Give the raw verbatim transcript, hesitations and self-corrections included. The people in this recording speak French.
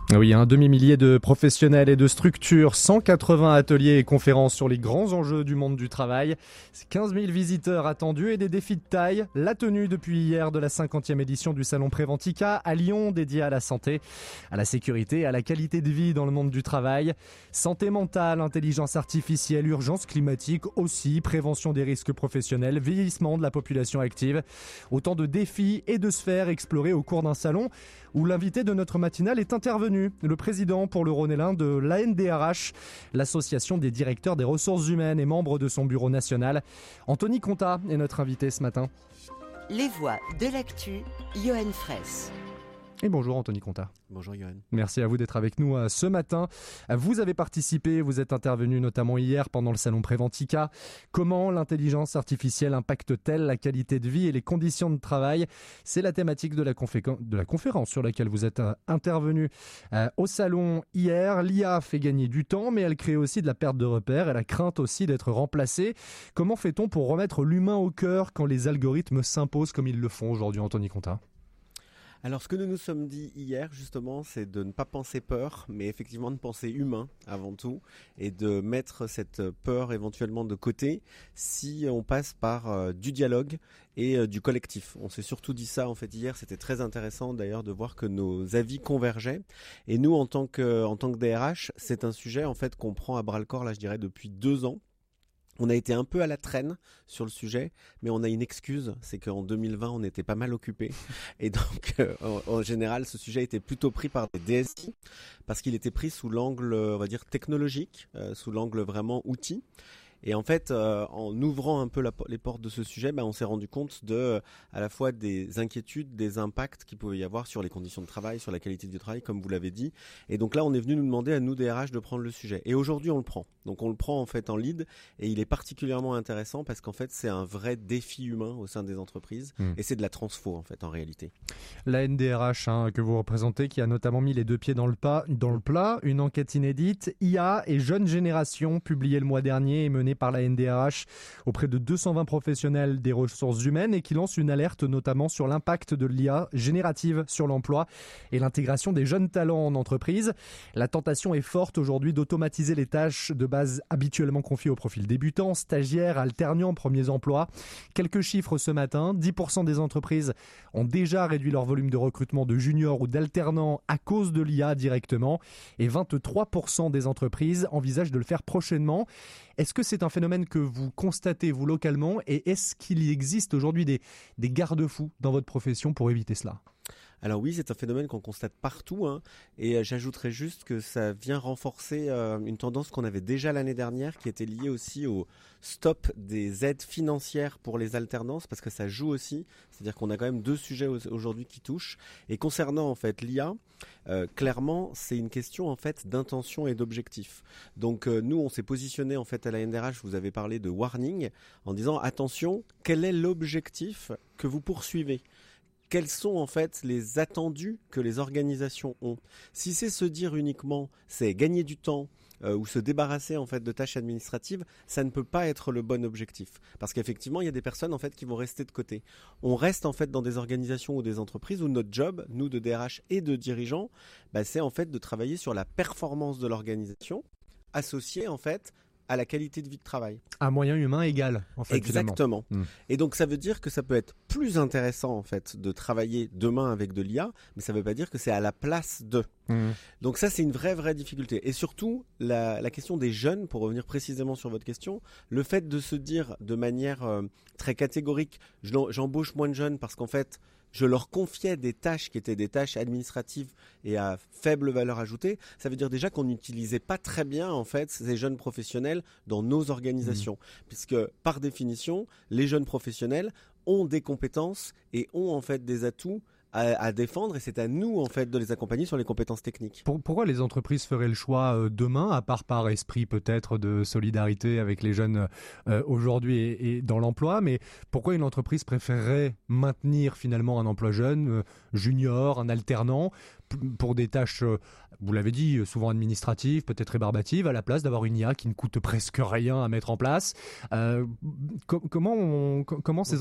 Oui, un demi-millier de professionnels et de structures, cent quatre-vingts ateliers et conférences sur les grands enjeux du monde du travail, quinze mille visiteurs attendus et des défis de taille. La tenue depuis hier de la cinquantième édition du Salon Préventica à Lyon, dédié à la santé, à la sécurité et à la qualité de vie dans le monde du travail. Santé mentale, intelligence artificielle, urgence climatique aussi, prévention des risques professionnels, vieillissement de la population active. Autant de défis et de sphères explorés au cours d'un salon où l'invité de notre matinale est intervenu, le président pour le Rhône et l'Ain de l'A N D R H, l'association des directeurs des ressources humaines et membre de son bureau national. Anthony Contat est notre invité ce matin. Les voix de l'actu, Johan Fraisse. Et bonjour Anthony Contat. Bonjour Johan. Merci à vous d'être avec nous ce matin. Vous avez participé, vous êtes intervenu notamment hier pendant le salon Préventica. Comment l'intelligence artificielle impacte-t-elle la qualité de vie et les conditions de travail ? C'est la thématique de la, confé- de la conférence sur laquelle vous êtes intervenu euh, au salon hier. L'I A fait gagner du temps, mais elle crée aussi de la perte de repères et la crainte aussi d'être remplacée. Comment fait-on pour remettre l'humain au cœur quand les algorithmes s'imposent comme ils le font aujourd'hui, Anthony Contat ? Alors ce que nous nous sommes dit hier justement, c'est de ne pas penser peur, mais effectivement de penser humain avant tout et de mettre cette peur éventuellement de côté si on passe par euh, du dialogue et euh, du collectif. On s'est surtout dit ça en fait hier, c'était très intéressant d'ailleurs de voir que nos avis convergeaient et nous en tant que, en tant que D R H, c'est un sujet en fait qu'on prend à bras le corps là je dirais depuis deux ans. On a été un peu à la traîne sur le sujet, mais on a une excuse, c'est qu'en deux mille vingt, on était pas mal occupés. Et donc, euh, en, en général, ce sujet était plutôt pris par des D S I, parce qu'il était pris sous l'angle, on va dire, technologique, euh, sous l'angle vraiment outil. Et en fait, euh, en ouvrant un peu la, les portes de ce sujet, bah, on s'est rendu compte de, euh, à la fois des inquiétudes, des impacts qu'il pouvait y avoir sur les conditions de travail, sur la qualité du travail, comme vous l'avez dit. Et donc là, on est venu nous demander à nous, D R H, de prendre le sujet. Et aujourd'hui, on le prend. Donc on le prend en fait en lead et il est particulièrement intéressant parce qu'en fait, c'est un vrai défi humain au sein des entreprises mmh. et c'est de la transfo en fait en réalité. L'A N D R H hein, que vous représentez qui a notamment mis les deux pieds dans le, pas, dans le plat, une enquête inédite, I A et Jeune Génération, publiée le mois dernier et menée par l'A N D R H auprès de deux cent vingt professionnels des ressources humaines et qui lance une alerte notamment sur l'impact de l'I A générative sur l'emploi et l'intégration des jeunes talents en entreprise. La tentation est forte aujourd'hui d'automatiser les tâches de base habituellement confiées aux profils débutants, stagiaires, alternants, premiers emplois. Quelques chiffres ce matin, dix pour cent des entreprises ont déjà réduit leur volume de recrutement de juniors ou d'alternants à cause de l'I A directement et vingt-trois pour cent des entreprises envisagent de le faire prochainement. Est-ce que c'est un phénomène que vous constatez, vous, localement, et est-ce qu'il y existe aujourd'hui des, des garde-fous dans votre profession pour éviter cela ? Alors oui, c'est un phénomène qu'on constate partout hein, et euh, j'ajouterais juste que ça vient renforcer euh, une tendance qu'on avait déjà l'année dernière qui était liée aussi au stop des aides financières pour les alternances parce que ça joue aussi, c'est-à-dire qu'on a quand même deux sujets aujourd'hui qui touchent et concernant en fait l'I A, euh, clairement c'est une question en fait d'intention et d'objectif. Donc euh, nous on s'est positionné en fait à la N D R H, vous avez parlé de warning en disant attention, quel est l'objectif que vous poursuivez ? Quels sont en fait les attendus que les organisations ont ? Si c'est se dire uniquement c'est gagner du temps euh, ou se débarrasser en fait de tâches administratives, ça ne peut pas être le bon objectif parce qu'effectivement il y a des personnes en fait qui vont rester de côté. On reste en fait dans des organisations ou des entreprises où notre job, nous de D R H et de dirigeants, bah, c'est en fait de travailler sur la performance de l'organisation associée en fait à la qualité de vie de travail. À moyen humain égal, en fait. Exactement. Mmh. Et donc, ça veut dire que ça peut être plus intéressant, en fait, de travailler demain avec de l'I A, mais ça ne veut pas dire que c'est à la place de. Mmh. Donc ça, c'est une vraie, vraie difficulté. Et surtout, la, la question des jeunes, pour revenir précisément sur votre question, le fait de se dire de manière euh, très catégorique, j'embauche moins de jeunes parce qu'en fait, je leur confiais des tâches qui étaient des tâches administratives et à faible valeur ajoutée, ça veut dire déjà qu'on n'utilisait pas très bien en fait ces jeunes professionnels dans nos organisations. Mmh. Puisque par définition, les jeunes professionnels ont des compétences et ont en fait des atouts à, à défendre et c'est à nous en fait de les accompagner sur les compétences techniques. Pour, pourquoi les entreprises feraient le choix euh, demain, à part par esprit peut-être de solidarité avec les jeunes euh, aujourd'hui et, et dans l'emploi, mais pourquoi une entreprise préférerait maintenir finalement un emploi jeune, euh, junior, un alternant, p- pour des tâches, euh, vous l'avez dit, souvent administratives, peut-être rébarbatives, à la place d'avoir une I A qui ne coûte presque rien à mettre en place. Euh, com- comment, on, comment ces